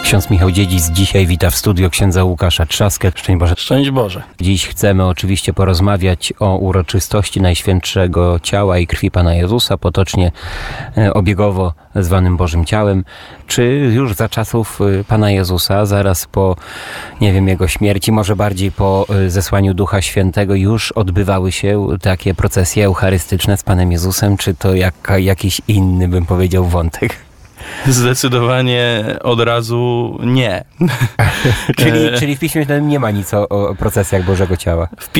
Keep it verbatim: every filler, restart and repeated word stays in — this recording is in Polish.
Ksiądz Michał Dziedzic dzisiaj wita w studio księdza Łukasza Trzaskę. Szczęść Boże. Szczęść Boże. Dziś chcemy oczywiście porozmawiać o uroczystości Najświętszego Ciała i Krwi Pana Jezusa, potocznie e, obiegowo zwanym Bożym Ciałem. Czy już za czasów e, Pana Jezusa, zaraz po, nie wiem, Jego śmierci, może bardziej po e, zesłaniu Ducha Świętego, już odbywały się takie procesje eucharystyczne z Panem Jezusem, czy to jak, jakiś inny, bym powiedział, wątek? Zdecydowanie od razu nie. czyli, czyli w Piśmie Świętym nie ma nic o, o procesjach Bożego Ciała. W